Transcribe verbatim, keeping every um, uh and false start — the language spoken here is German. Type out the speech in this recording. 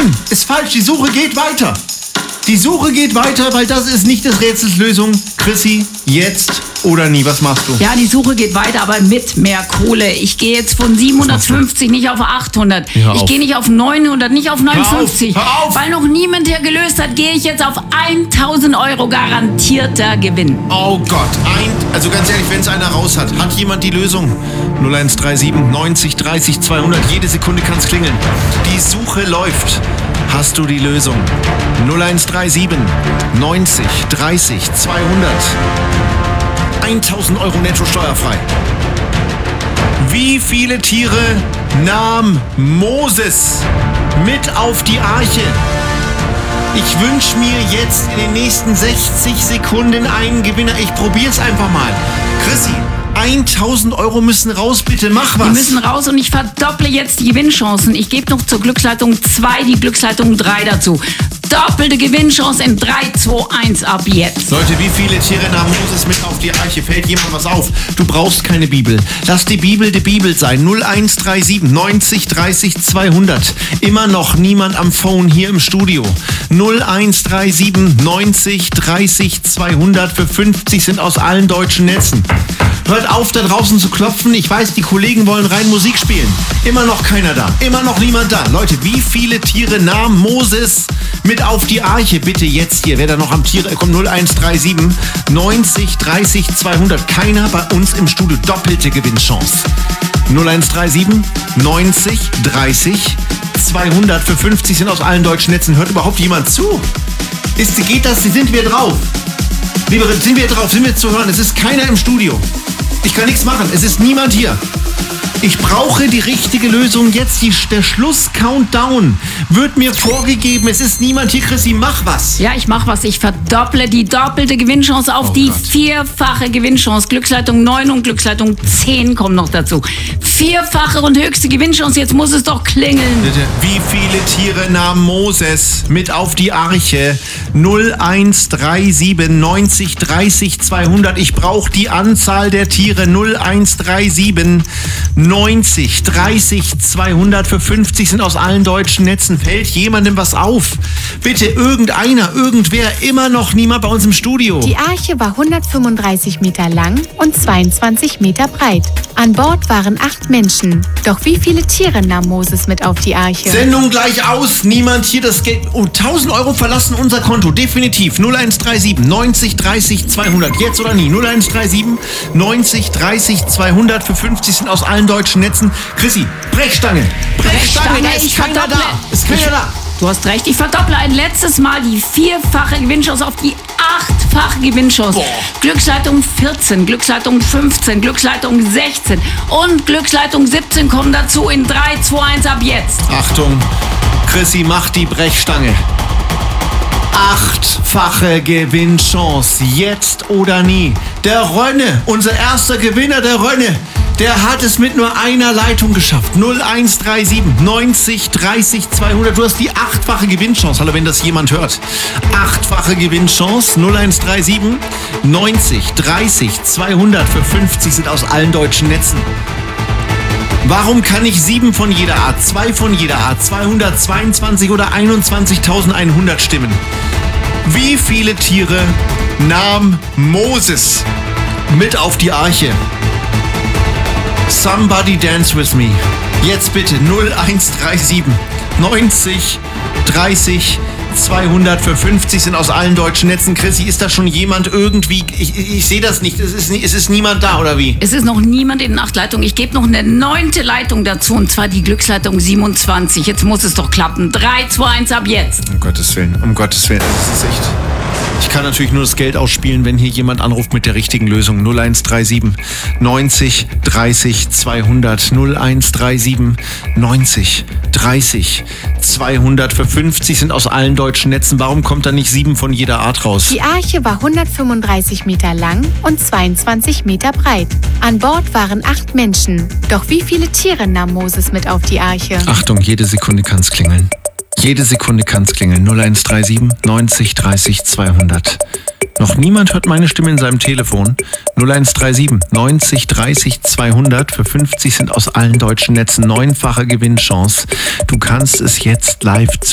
Nein, ist falsch. Die Suche geht weiter. Die Suche geht weiter, weil das ist nicht des Rätsels Lösung. Chrissy, jetzt oder nie. Was machst du? Ja, die Suche geht weiter, aber mit mehr Kohle. Ich gehe jetzt von siebenhundertfünfzig nicht auf achthundert. Hör Ich auf. gehe nicht auf neunhundert, nicht auf neunundfünfzig. Hör auf, hör auf. Weil noch niemand hier gelöst hat, gehe ich jetzt auf tausend Euro garantierter Gewinn. Oh Gott, ein, also ganz ehrlich, wenn es einer raus hat, hat jemand die Lösung? null eins drei sieben neunzig dreißig zweihundert, jede Sekunde kann es klingeln. Die Suche läuft. Hast du die Lösung? null eins drei sieben neunzig dreißig zweihundert. tausend Euro netto steuerfrei. Wie viele Tiere nahm Moses mit auf die Arche? Ich wünsche mir jetzt in den nächsten sechzig Sekunden einen Gewinner. Ich probier's einfach mal. Chrissy, tausend Euro müssen raus, bitte mach was. Die müssen raus und ich verdopple jetzt die Gewinnchancen. Ich gebe noch zur Glücksleitung zwei, die Glücksleitung drei dazu. Doppelte Gewinnchance in drei, zwei, eins ab jetzt. Leute, wie viele Tiere nahm Moses mit auf die Arche? Fällt jemand was auf? Du brauchst keine Bibel. Lass die Bibel die Bibel sein. null eins drei sieben neunzig dreißig zweihundert. Immer noch niemand am Phone hier im Studio. null eins drei sieben neunzig dreißig zweihundert für fünfzig sind aus allen deutschen Netzen. Hört auf, da draußen zu klopfen. Ich weiß, die Kollegen wollen rein Musik spielen. Immer noch keiner da. Immer noch niemand da. Leute, wie viele Tiere nahm Moses mit auf die Arche? Bitte jetzt hier. Wer da noch am Tier... Kommt null eins drei sieben neunzig dreißig zweihundert. Keiner bei uns im Studio. Doppelte Gewinnchance. null eins drei sieben neunzig dreißig zweihundert für fünfzig sind aus allen deutschen Netzen. Hört überhaupt jemand zu? Ist, geht das? Sind wir drauf? Liebe, sind wir drauf? Sind wir zu hören? Es ist keiner im Studio. Ich kann nichts machen. Es ist niemand hier. Ich brauche die richtige Lösung jetzt. Die, der Schluss-Countdown wird mir vorgegeben. Es ist niemand hier. Chrissy, mach was. Ja, ich mach was. Ich verdopple die doppelte Gewinnchance auf Oh die Gott. vierfache Gewinnchance. Glücksleitung neun und Glücksleitung zehn kommen noch dazu. Vierfache und höchste Gewinnchance. Jetzt muss es doch klingeln. Bitte. Wie viele Tiere nahm Moses mit auf die Arche? null eins drei sieben neunzig dreißig zweihundert. Ich brauche die Anzahl der Tiere. null eins drei sieben neunzig dreißig zweihundert für fünfzig sind aus allen deutschen Netzen. Fällt jemandem was auf? Bitte irgendeiner, irgendwer, immer noch niemand bei uns im Studio. Die Arche war hundertfünfunddreißig Meter lang und zweiundzwanzig Meter breit. An Bord waren acht Menschen. Doch wie viele Tiere nahm Moses mit auf die Arche? Sendung gleich aus. Niemand hier das Geld. Oh, tausend Euro verlassen unser Konto. Definitiv. null eins drei sieben neunzig dreißig zweihundert. Jetzt oder nie. null eins drei sieben neunzig dreißig zweihundert für fünfzig sind aus allen deutschen Netzen. Chrissy, Brechstange. Brechstange, da ist ich keiner verdopple. da. Ist keiner da. Du hast recht, ich verdopple ein letztes Mal die vierfache Gewinnchance auf die achtfache Gewinnchance. Boah. Glücksleitung vierzehn, Glücksleitung fünfzehn, Glücksleitung sechzehn und Glücksleitung siebzehn kommen dazu in drei, zwei, eins ab jetzt. Achtung, Chrissy macht die Brechstange. Achtfache Gewinnchance, jetzt oder nie. Der Rönne, unser erster Gewinner, der Rönne, der hat es mit nur einer Leitung geschafft. null eins drei sieben neunzig dreißig zweihundert. Du hast die achtfache Gewinnchance. Hallo, wenn das jemand hört. Achtfache Gewinnchance. null eins drei sieben neunzig dreißig zweihundert für fünfzig sind aus allen deutschen Netzen. Warum kann ich sieben von jeder Art, zwei von jeder Art, zweihundertzweiundzwanzig oder einundzwanzigtausendeinhundert stimmen? Wie viele Tiere nahm Moses mit auf die Arche? Somebody dance with me. Jetzt bitte null eins drei sieben neunzig dreißig zweihundert für fünfzig sind aus allen deutschen Netzen. Chrissy, ist da schon jemand irgendwie? Ich, ich, ich sehe das nicht. Es ist, es ist niemand da, oder wie? Es ist noch niemand in den acht Leitungen. Ich gebe noch eine neunte Leitung dazu, und zwar die Glücksleitung siebenundzwanzig. Jetzt muss es doch klappen. drei, zwei, eins ab jetzt. Um Gottes Willen, um Gottes Willen. Das ist echt... Ich kann natürlich nur das Geld ausspielen, wenn hier jemand anruft mit der richtigen Lösung. null eins drei sieben neunzig dreißig zweihundert. null eins drei sieben neunzig dreißig zweihundert für fünfzig sind aus allen deutschen Netzen. Warum kommt da nicht sieben von jeder Art raus? Die Arche war hundertfünfunddreißig Meter lang und zweiundzwanzig Meter breit. An Bord waren acht Menschen. Doch wie viele Tiere nahm Moses mit auf die Arche? Achtung, jede Sekunde kann's klingeln. Jede Sekunde kann's klingeln. null eins drei sieben neunzig dreißig zweihundert. Noch niemand hört meine Stimme in seinem Telefon. null eins drei sieben neunzig dreißig zweihundert für fünfzig sind aus allen deutschen Netzen. Neunfache Gewinnchance. Du kannst es jetzt live